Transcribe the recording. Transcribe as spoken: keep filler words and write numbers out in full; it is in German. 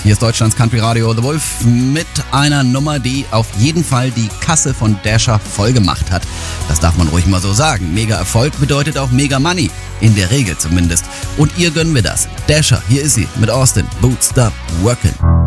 Hier ist Deutschlands Country Radio The Wolf mit einer Nummer, die auf jeden Fall die Kasse von Dasher voll gemacht hat. Das darf man ruhig mal so sagen. Mega Erfolg bedeutet auch Mega Money. In der Regel zumindest. Und ihr gönnen wir das. Dasher, hier ist sie mit Austin. Boots Stop Workin'.